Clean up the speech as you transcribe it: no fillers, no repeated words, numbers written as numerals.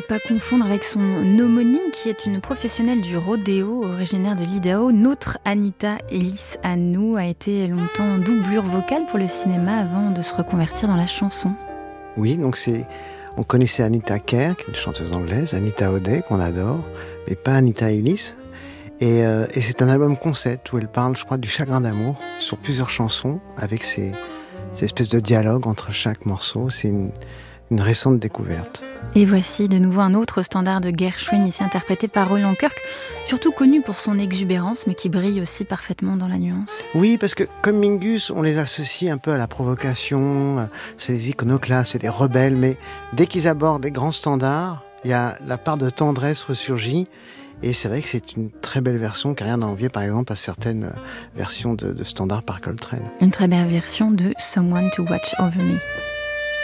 pas confondre avec son homonyme qui est une professionnelle du rodéo originaire de l'Idaho. Notre Anita Ellis à nous a été longtemps doublure vocale pour le cinéma avant de se reconvertir dans la chanson. Oui, donc on connaissait Anita Kerr, qui est une chanteuse anglaise, Anita O'Day, qu'on adore, mais pas Anita Ellis. Et c'est un album concept où elle parle, je crois, du chagrin d'amour sur plusieurs chansons, avec ces espèces de dialogues entre chaque morceau. C'est une récente découverte. Et voici de nouveau un autre standard de Gershwin, ici interprété par Roland Kirk, surtout connu pour son exubérance, mais qui brille aussi parfaitement dans la nuance. Oui, parce que comme Mingus, on les associe un peu à la provocation, c'est les iconoclastes, c'est les rebelles, mais dès qu'ils abordent les grands standards, il y a la part de tendresse ressurgit. Et c'est vrai que c'est une très belle version qui n'a rien à envier par exemple à certaines versions de standards par Coltrane. Une très belle version de Someone to Watch Over Me.